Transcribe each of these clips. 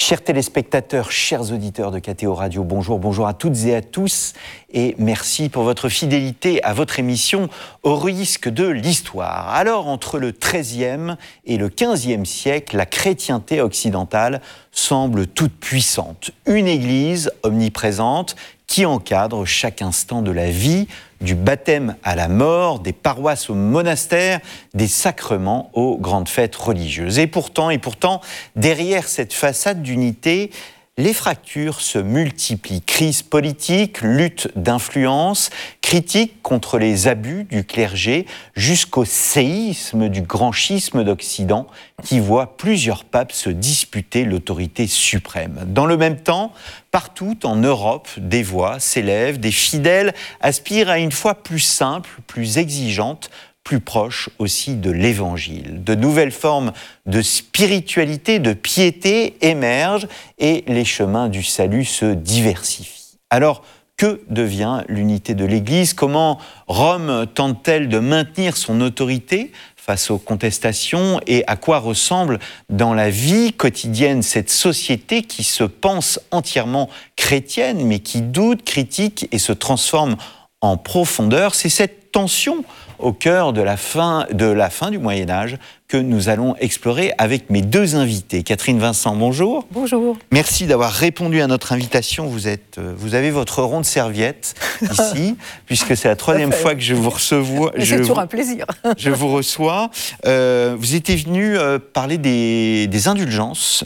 Chers téléspectateurs, chers auditeurs de KTO Radio, bonjour à toutes et à tous et merci pour votre fidélité à votre émission Au risque de l'histoire. Alors, entre le XIIIe et le XVe siècle, la chrétienté occidentale semble toute puissante. Une église omniprésente qui encadre chaque instant de la vie, du baptême à la mort, des paroisses au monastère, des sacrements aux grandes fêtes religieuses. Et pourtant, derrière cette façade d'unité, les fractures se multiplient. Crise politique, lutte d'influence, critiques contre les abus du clergé, jusqu'au séisme du grand schisme d'Occident qui voit plusieurs papes se disputer l'autorité suprême. Dans le même temps, partout en Europe, des voix s'élèvent, des fidèles aspirent à une foi plus simple, plus exigeante, plus proche aussi de l'Évangile. De nouvelles formes de spiritualité, de piété émergent et les chemins du salut se diversifient. Alors, que devient l'unité de l'Église? Comment Rome tente-t-elle de maintenir son autorité face aux contestations? Et à quoi ressemble dans la vie quotidienne cette société qui se pense entièrement chrétienne, mais qui doute, critique et se transforme en profondeur? C'est cette tension au cœur de la fin du Moyen-Âge que nous allons explorer avec mes deux invités. Catherine Vincent, bonjour. Bonjour. Merci d'avoir répondu à notre invitation. Vous avez votre ronde serviette ici, puisque c'est la troisième fois que je vous reçois. C'est toujours un plaisir. Je vous reçois. Vous étiez venu parler des indulgences.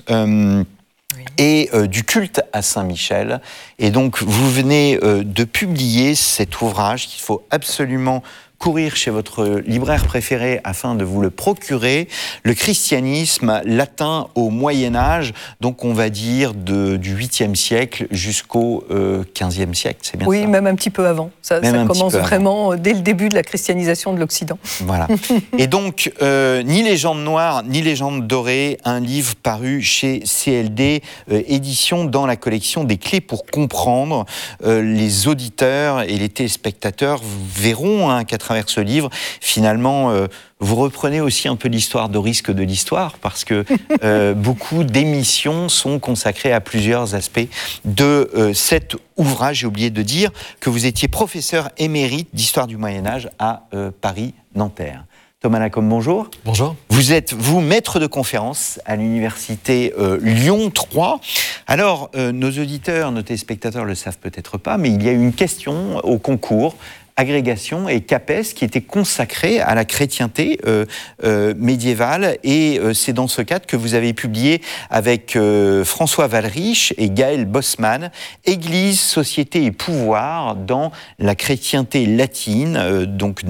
Et du culte à Saint-Michel. Et donc, vous venez de publier cet ouvrage qu'il faut absolument courir chez votre libraire préféré afin de vous le procurer, le christianisme latin au Moyen-Âge, donc on va dire du 8e siècle jusqu'au 15e siècle, c'est bien ça? Oui, même un petit peu avant. Ça commence vraiment dès le début de la christianisation de l'Occident. Voilà. Et donc, ni Légende noire, ni Légende dorée, un livre paru chez CLD Éditions dans la collection des clés pour comprendre. Les auditeurs et les téléspectateurs verront qu'à travers ce livre, finalement, vous reprenez aussi un peu l'histoire de risque de l'histoire, parce que beaucoup d'émissions sont consacrées à plusieurs aspects de cet ouvrage. J'ai oublié de dire que vous étiez professeur émérite d'histoire du Moyen-Âge à Paris-Nanterre. Thomas Lacombe, bonjour. Bonjour. Vous êtes, maître de conférence à l'université Lyon 3. Alors, nos auditeurs, nos téléspectateurs ne le savent peut-être pas, mais il y a eu une question au concours Agrégation et CAPES qui était consacrée à la chrétienté médiévale, et c'est dans ce cadre que vous avez publié avec François Wallerich et Gaël Bosman Église, société et pouvoir dans la chrétienté latine, donc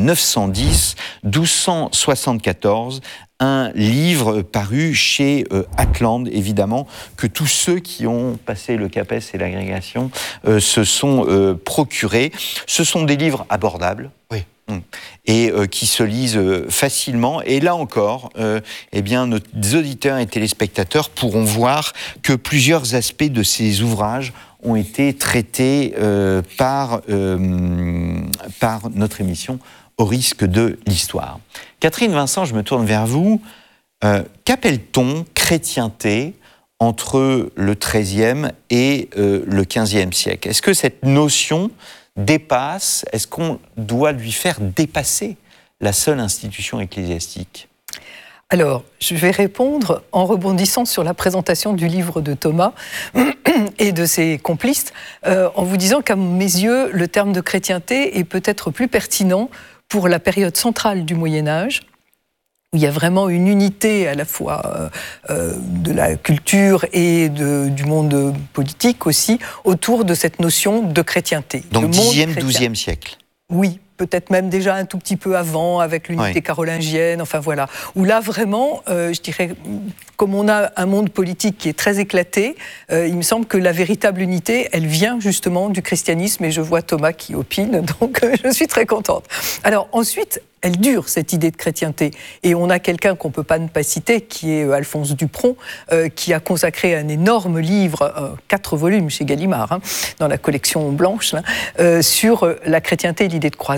910-1274, un livre paru chez Atland, évidemment, que tous ceux qui ont passé le CAPES et l'agrégation se sont procurés. Ce sont des livres abordables. Oui. Et qui se lisent facilement. Et là encore, eh bien, nos auditeurs et téléspectateurs pourront voir que plusieurs aspects de ces ouvrages ont été traités par notre émission Au risque de l'histoire. Catherine Vincent, je me tourne vers vous. Qu'appelle-t-on chrétienté entre le XIIIe et le XVe siècle? Est-ce que cette notion dépasse, est-ce qu'on doit lui faire dépasser la seule institution ecclésiastique? Alors, je vais répondre en rebondissant sur la présentation du livre de Thomas et de ses complices, en vous disant qu'à mes yeux, le terme de chrétienté est peut-être plus pertinent pour la période centrale du Moyen-Âge, où il y a vraiment une unité à la fois de la culture et du monde politique aussi, autour de cette notion de chrétienté. Donc 10e, 12e siècle. Oui, peut-être même déjà un tout petit peu avant, avec l'unité carolingienne, enfin voilà. Où là, vraiment, je dirais, comme on a un monde politique qui est très éclaté, il me semble que la véritable unité, elle vient justement du christianisme, et je vois Thomas qui opine, donc je suis très contente. Alors ensuite, elle dure, cette idée de chrétienté. Et on a quelqu'un qu'on ne peut pas ne pas citer, qui est Alphonse Dupron, qui a consacré un énorme livre, 4 volumes chez Gallimard, dans la collection blanche, là, sur la chrétienté et l'idée de croisade.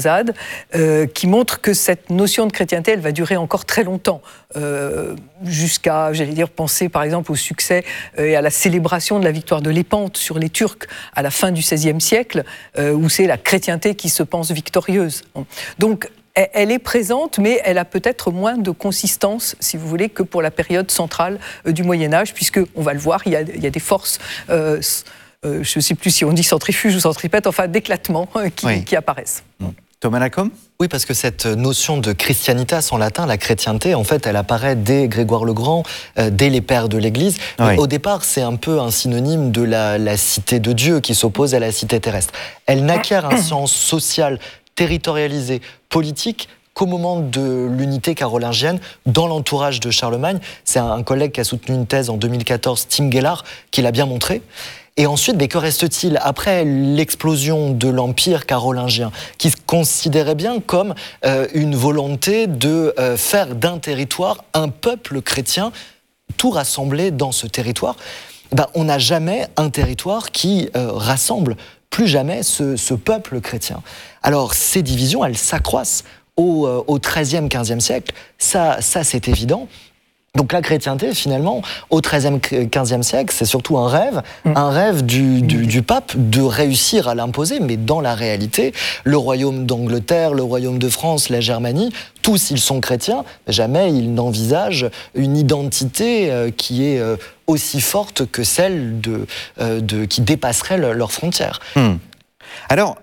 croisades, qui montre que cette notion de chrétienté, elle va durer encore très longtemps, jusqu'à, penser par exemple au succès et à la célébration de la victoire de Lépante sur les Turcs à la fin du XVIe siècle, où c'est la chrétienté qui se pense victorieuse. Donc, elle est présente, mais elle a peut-être moins de consistance, si vous voulez, que pour la période centrale du Moyen-Âge, puisque, on va le voir, il y a des forces, je ne sais plus si on dit centrifuge ou centripète, enfin d'éclatement qui apparaissent. Thomas Lacombe ? Oui, parce que cette notion de Christianitas en latin, la chrétienté, en fait, elle apparaît dès Grégoire le Grand, dès les pères de l'Église. Oui. Au départ, c'est un peu un synonyme de la cité de Dieu qui s'oppose à la cité terrestre. Elle n'acquiert un sens social territorialisé, politique, qu'au moment de l'unité carolingienne, dans l'entourage de Charlemagne. C'est un collègue qui a soutenu une thèse en 2014, Tim Gellard, qui l'a bien montré. Et ensuite, que reste-t-il après l'explosion de l'Empire carolingien, qui se considérait bien comme une volonté de faire d'un territoire un peuple chrétien, tout rassemblé dans ce territoire? On n'a jamais un territoire qui rassemble plus jamais ce peuple chrétien. Alors, ces divisions, elles s'accroissent au XIIIe, XVe siècle. Ça c'est évident. Donc la chrétienté, finalement, au XIIIe, XVe siècle, c'est surtout un rêve du pape de réussir à l'imposer. Mais dans la réalité, le royaume d'Angleterre, le royaume de France, la Germanie, tous ils sont chrétiens, mais jamais ils n'envisagent une identité qui est aussi forte que celle qui dépasserait leurs frontières. Alors,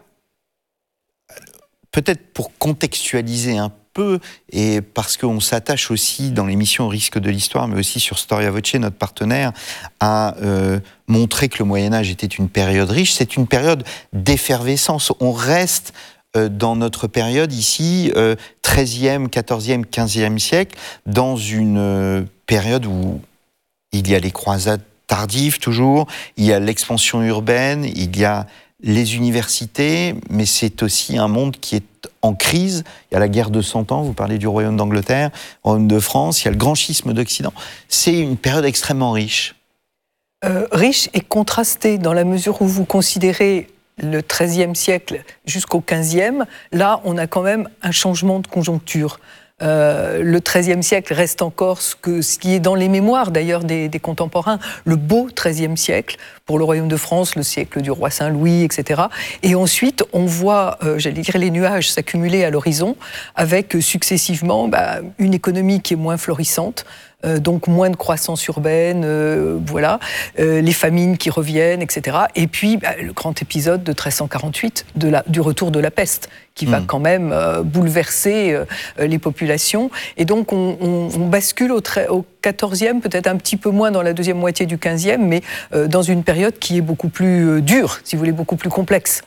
peut-être pour contextualiser un peu, et parce qu'on s'attache aussi dans l'émission Au risque de l'histoire, mais aussi sur Storia Voce, notre partenaire, à montrer que le Moyen-Âge était une période riche, c'est une période d'effervescence. On reste dans notre période ici, 13e, 14e, 15e siècle, dans une période où il y a les croisades tardives toujours, il y a l'expansion urbaine, il y a les universités, mais c'est aussi un monde qui est en crise. Il y a la guerre de 100 ans, vous parlez du royaume d'Angleterre, royaume de France, il y a le grand schisme d'Occident. C'est une période extrêmement riche. Riche et contrastée, dans la mesure où vous considérez le XIIIe siècle jusqu'au XVe, là on a quand même un changement de conjoncture. Le XIIIe siècle reste encore ce qui est dans les mémoires d'ailleurs des contemporains, le beau XIIIe siècle, pour le royaume de France, le siècle du roi Saint-Louis, etc. Et ensuite, on voit, les nuages s'accumuler à l'horizon, avec successivement une économie qui est moins florissante, donc moins de croissance urbaine, les famines qui reviennent, etc. Et puis le grand épisode de 1348, du retour de la peste, qui va quand même bouleverser les populations. Et donc on bascule au XIVe, peut-être un petit peu moins dans la deuxième moitié du XVe, mais dans une période qui est beaucoup plus dure, si vous voulez, beaucoup plus complexe.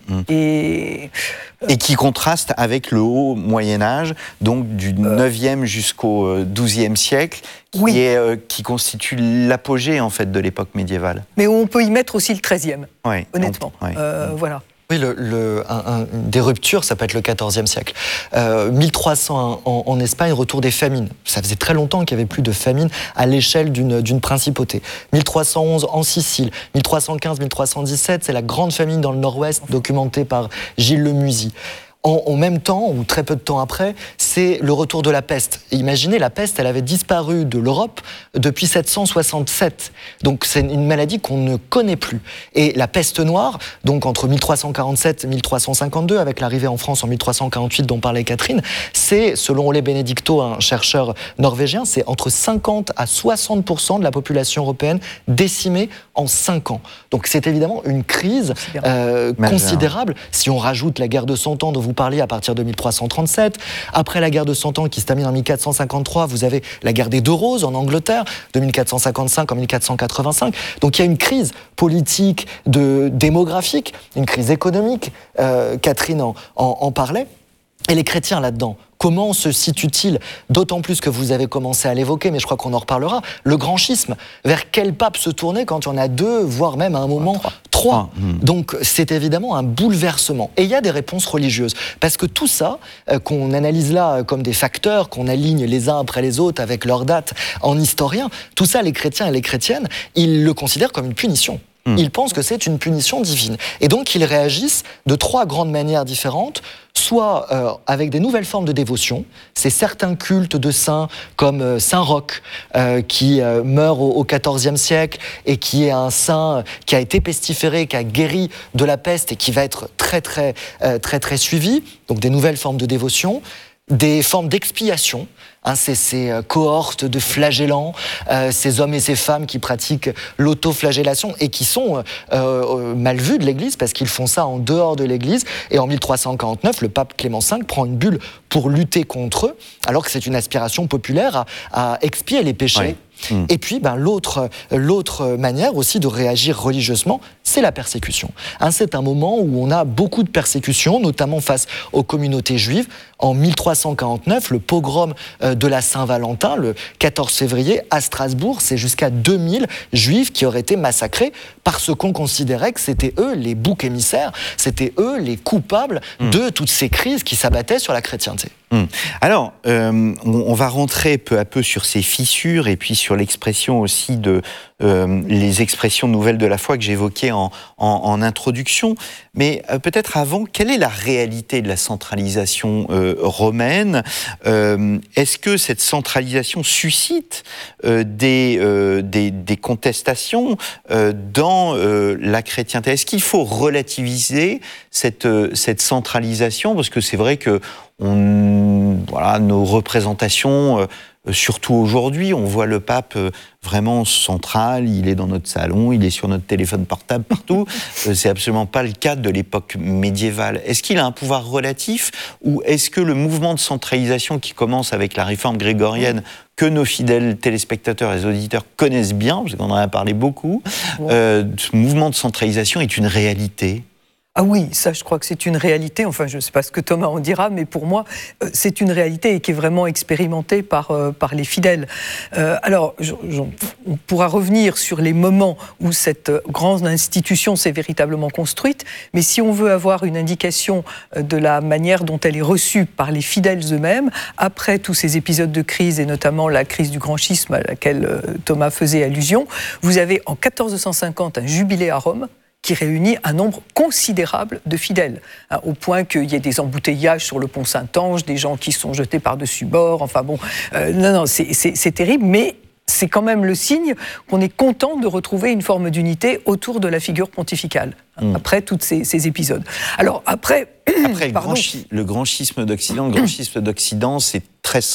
Et qui contraste avec le haut Moyen-Âge, donc du 9e jusqu'au 12e siècle, qui constitue l'apogée en fait de l'époque médiévale. Mais on peut y mettre aussi le 13e, honnêtement. Voilà. Oui, des ruptures, ça peut être le XIVe siècle. 1300 en Espagne, retour des famines. Ça faisait très longtemps qu'il n'y avait plus de famine à l'échelle d'une principauté. 1311 en Sicile. 1315-1317, c'est la grande famine dans le nord-ouest, documentée par Gilles Le Musy. En même temps, ou très peu de temps après, c'est le retour de la peste. Et imaginez, la peste, elle avait disparu de l'Europe depuis 767. Donc c'est une maladie qu'on ne connaît plus. Et la peste noire, donc entre 1347 et 1352, avec l'arrivée en France en 1348 dont parlait Catherine, c'est, selon Ole Benedicto, un chercheur norvégien, c'est entre 50 à 60% de la population européenne décimée en 5 ans. Donc c'est évidemment une crise considérable. Si on rajoute la guerre de 100 ans dont vous parliez à partir de 1337, après la guerre de 100 ans qui se termine en 1453, vous avez la guerre des Deux Roses en Angleterre, de 1455 en 1485. Donc il y a une crise politique, démographique, une crise économique, Catherine en parlait. Et les chrétiens là-dedans, comment se situent-ils? D'autant plus que vous avez commencé à l'évoquer, mais je crois qu'on en reparlera, le grand schisme. Vers quel pape se tourner quand il y en a 2, voire même à un moment 3? Donc c'est évidemment un bouleversement. Et il y a des réponses religieuses. Parce que tout ça, qu'on analyse là comme des facteurs, qu'on aligne les uns après les autres avec leurs dates en historien, tout ça, les chrétiens et les chrétiennes, ils le considèrent comme une punition. Ils pensent que c'est une punition divine. Et donc, ils réagissent de 3 grandes manières différentes. Soit avec des nouvelles formes de dévotion, c'est certains cultes de saints comme Saint Roch qui meurt au XIVe siècle et qui est un saint qui a été pestiféré, qui a guéri de la peste et qui va être très suivi. Donc des nouvelles formes de dévotion, des formes d'expiation. Ces cohortes de flagellants, ces hommes et ces femmes qui pratiquent l'autoflagellation et qui sont mal vus de l'Église parce qu'ils font ça en dehors de l'Église. Et en 1349, le pape Clément V prend une bulle pour lutter contre eux, alors que c'est une aspiration populaire à expier les péchés. Oui. Et puis, l'autre manière aussi de réagir religieusement, c'est la persécution. C'est un moment où on a beaucoup de persécutions, notamment face aux communautés juives. En 1349, le pogrom de la Saint-Valentin, le 14 février, à Strasbourg, c'est jusqu'à 2000 juifs qui auraient été massacrés parce qu'on considérait que c'était eux les boucs émissaires, c'était eux les coupables de toutes ces crises qui s'abattaient sur la chrétienté. Alors, on va rentrer peu à peu sur ces fissures et puis sur l'expression aussi de les expressions nouvelles de la foi que j'évoquais en introduction. Mais peut-être avant, quelle est la réalité de la centralisation romaine ? Est-ce que cette centralisation suscite des contestations dans la chrétienté ? Est-ce qu'il faut relativiser cette centralisation ? Parce que c'est vrai que nos représentations, surtout aujourd'hui, on voit le pape vraiment central, il est dans notre salon, il est sur notre téléphone portable partout. C'est absolument pas le cas de l'époque médiévale. Est-ce qu'il a un pouvoir relatif ou est-ce que le mouvement de centralisation qui commence avec la réforme grégorienne, que nos fidèles téléspectateurs et auditeurs connaissent bien, parce qu'on en a parlé beaucoup, ce mouvement de centralisation est une réalité ? Ah oui, ça je crois que c'est une réalité, enfin je ne sais pas ce que Thomas en dira, mais pour moi c'est une réalité et qui est vraiment expérimentée par les fidèles. Alors on pourra revenir sur les moments où cette grande institution s'est véritablement construite, mais si on veut avoir une indication de la manière dont elle est reçue par les fidèles eux-mêmes, après tous ces épisodes de crise et notamment la crise du grand schisme à laquelle Thomas faisait allusion, vous avez en 1450 un jubilé à Rome, qui réunit un nombre considérable de fidèles, au point qu'il y ait des embouteillages sur le pont Saint-Ange, des gens qui sont jetés par-dessus bord, enfin bon, c'est terrible, mais c'est quand même le signe qu'on est content de retrouver une forme d'unité autour de la figure pontificale, après tous ces épisodes. Alors après le grand schisme d'Occident, c'est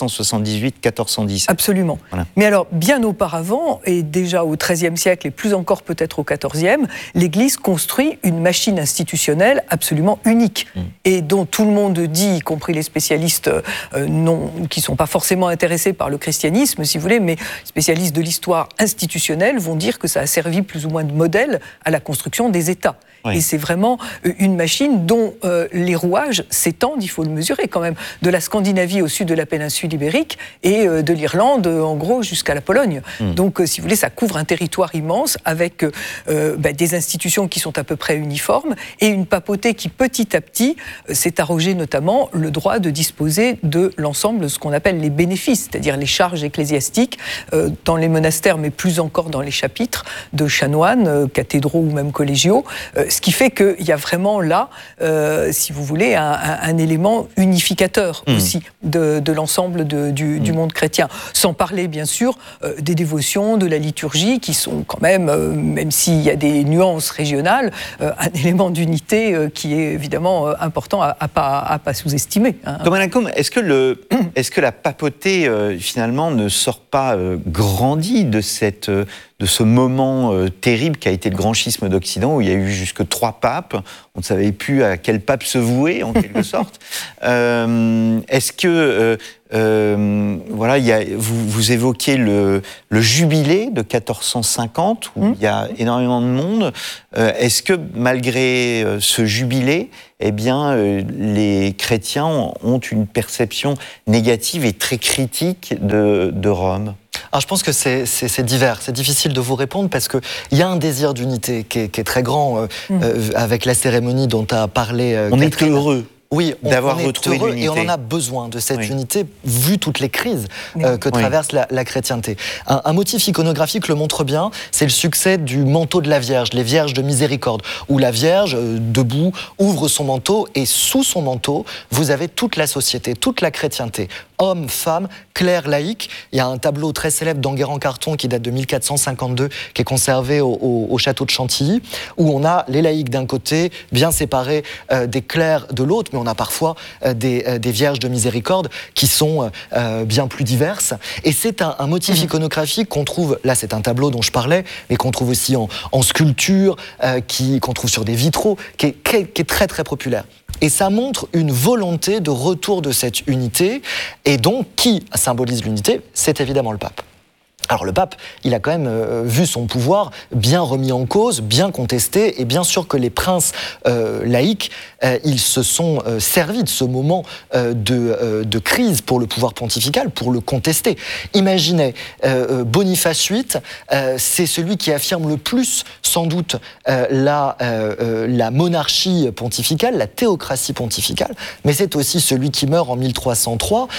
1378-1410. Absolument. Voilà. Mais alors, bien auparavant, et déjà au XIIIe siècle, et plus encore peut-être au XIVe, l'Église construit une machine institutionnelle absolument unique, et dont tout le monde dit, y compris les spécialistes qui ne sont pas forcément intéressés par le christianisme, si vous voulez, mais spécialistes de l'histoire institutionnelle vont dire que ça a servi plus ou moins de modèle à la construction des États. Oui. Et c'est vraiment une machine dont les rouages s'étendent, il faut le mesurer quand même, de la Scandinavie au sud de la péninsule ibérique et de l'Irlande, en gros, jusqu'à la Pologne. Donc, si vous voulez, ça couvre un territoire immense avec des institutions qui sont à peu près uniformes et une papauté qui, petit à petit, s'est arrogé notamment le droit de disposer de l'ensemble de ce qu'on appelle les bénéfices, c'est-à-dire les charges ecclésiastiques dans les monastères, mais plus encore dans les chapitres de chanoines, cathédraux ou même collégiaux, ce qui fait qu'il y a vraiment là, si vous voulez, un élément unificateur aussi de l'ensemble du monde chrétien. Sans parler, bien sûr, des dévotions, de la liturgie, qui sont quand même s'il y a des nuances régionales, un élément d'unité qui est évidemment important à pas sous-estimer. Thomas Lacombe, est-ce que la papauté, finalement, ne sort pas grandie de ce moment terrible qu'a été le grand schisme d'Occident, où il y a eu jusque 3 papes, on ne savait plus à quel pape se vouer, en quelque sorte. Est-ce que, vous évoquez le jubilé de 1450, où il y a énormément de monde. Est-ce que, malgré ce jubilé, eh bien, les chrétiens ont une perception négative et très critique de Rome ? Alors je pense que c'est divers, c'est difficile de vous répondre parce qu'il y a un désir d'unité qui est très grand avec la cérémonie dont a parlé On Catherine. est heureux. Oui, d'avoir retrouvé l'unité. Et on en a besoin de cette unité, vu toutes les crises que traverse la chrétienté. Un motif iconographique le montre bien, c'est le succès du manteau de la Vierge, les Vierges de miséricorde, où la Vierge, debout, ouvre son manteau, et sous son manteau, vous avez toute la société, toute la chrétienté. Hommes, femmes, clercs, laïcs. Il y a un tableau très célèbre d'Enguerrand-Carton qui date de 1452, qui est conservé au château de Chantilly, où on a les laïcs d'un côté, bien séparés des clercs de l'autre, mais on a parfois des vierges de miséricorde qui sont bien plus diverses. Et c'est un motif iconographique qu'on trouve, là c'est un tableau dont je parlais, mais qu'on trouve aussi en sculpture, qu'on trouve sur des vitraux, qui est très très populaire. Et ça montre une volonté de retour de cette unité, et donc qui symbolise l'unité? C'est évidemment le pape. Alors le pape, il a quand même vu son pouvoir bien remis en cause, bien contesté, et bien sûr que les princes laïcs, ils se sont servis de ce moment de crise pour le pouvoir pontifical, pour le contester. Imaginez, Boniface VIII, c'est celui qui affirme le plus, sans doute, la monarchie pontificale, la théocratie pontificale, mais c'est aussi celui qui meurt en 1303,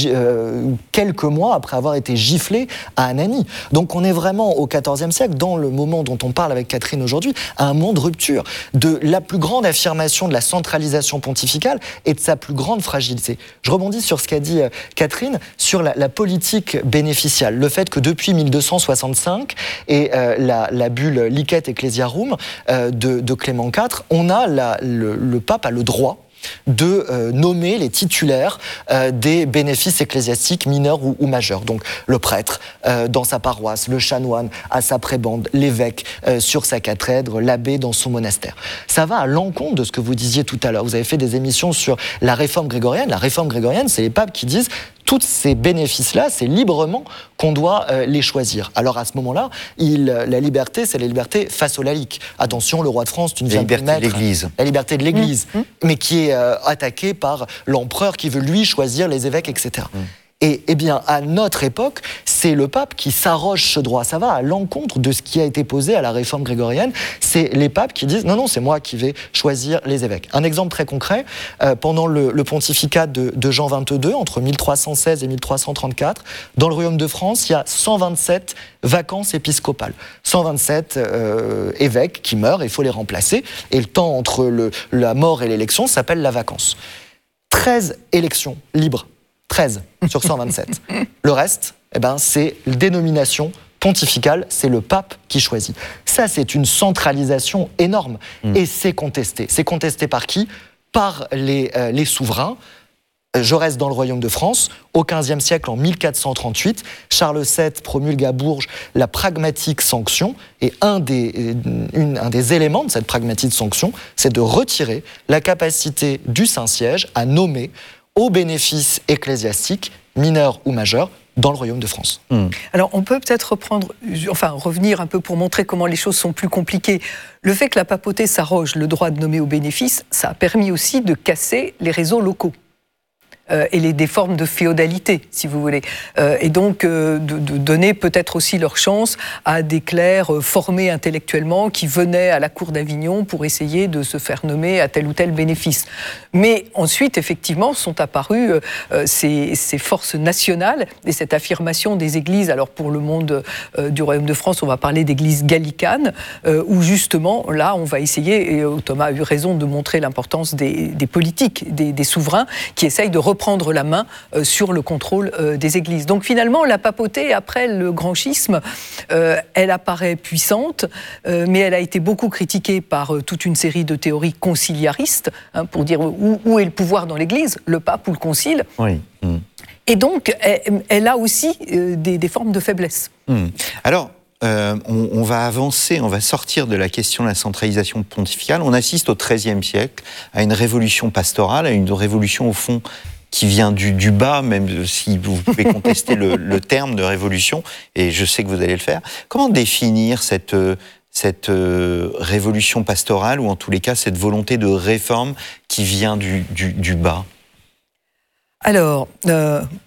quelques mois après avoir été giflé à Anagni. Donc on est vraiment au XIVe siècle, dans le moment dont on parle avec Catherine aujourd'hui, à un moment de rupture, de la plus grande affirmation de la centralisation pontificale et de sa plus grande fragilité. Je rebondis sur ce qu'a dit Catherine, sur la politique bénéficiale, le fait que depuis 1265 et la bulle Licet Ecclesiarum de Clément IV, on a le pape a le droit de nommer les titulaires des bénéfices ecclésiastiques mineurs ou majeurs. Donc le prêtre dans sa paroisse, le chanoine à sa prébende, l'évêque sur sa cathèdre, l'abbé dans son monastère. Ça va à l'encontre de ce que vous disiez tout à l'heure. Vous avez fait des émissions sur la réforme grégorienne. La réforme grégorienne, c'est les papes qui disent tous ces bénéfices-là, c'est librement qu'on doit les choisir. Alors à ce moment-là, la liberté, c'est la liberté face aux laïcs. Attention, le roi de France, tu ne viens de mettre... La liberté de l'Église. La liberté de l'Église, mais qui est attaquée par l'empereur qui veut lui choisir les évêques, etc. Et bien, à notre époque, c'est le pape qui s'arroge ce droit. Ça va à l'encontre de ce qui a été posé à la réforme grégorienne. C'est les papes qui disent « Non, c'est moi qui vais choisir les évêques ». Un exemple très concret, pendant le pontificat de Jean XXII, entre 1316 et 1334, dans le royaume de France, il y a 127 vacances épiscopales. 127 évêques qui meurent, et il faut les remplacer. Et le temps entre la mort et l'élection s'appelle la vacance. 13 élections libres. 13 sur 127. Le reste, c'est la dénomination pontificale, c'est le pape qui choisit. Ça, c'est une centralisation énorme. Et c'est contesté. C'est contesté par qui? Par les souverains. Je reste dans le royaume de France. Au XVe siècle, en 1438, Charles VII promulgue à Bourges la pragmatique sanction. Et un des éléments de cette pragmatique sanction, c'est de retirer la capacité du Saint-Siège à nommer aux bénéfices ecclésiastiques, mineurs ou majeurs, dans le royaume de France. Alors on peut peut-être revenir un peu pour montrer comment les choses sont plus compliquées. Le fait que la papauté s'arroge le droit de nommer aux bénéfices, ça a permis aussi de casser les réseaux locaux. Et des formes de féodalité, si vous voulez. Et donc, de donner peut-être aussi leur chance à des clercs formés intellectuellement qui venaient à la cour d'Avignon pour essayer de se faire nommer à tel ou tel bénéfice. Mais ensuite, effectivement, sont apparues ces forces nationales et cette affirmation des églises. Alors, pour le monde du Royaume de France, on va parler d'églises gallicanes, où justement, là, on va essayer, et Thomas a eu raison de montrer l'importance des politiques, des souverains, qui essayent de reprendre la main sur le contrôle des églises. Donc finalement, la papauté, après le grand schisme, elle apparaît puissante, mais elle a été beaucoup critiquée par toute une série de théories conciliaristes, pour dire où est le pouvoir dans l'Église, le pape ou le concile. Oui. Et donc, elle a aussi des formes de faiblesse. Alors, on va avancer, on va sortir de la question de la centralisation pontificale. On assiste au XIIIe siècle à une révolution pastorale, à une révolution au fond qui vient du bas, même si vous pouvez contester le terme de révolution, et je sais que vous allez le faire. Comment définir cette révolution pastorale, ou en tous les cas cette volonté de réforme qui vient du bas? Alors,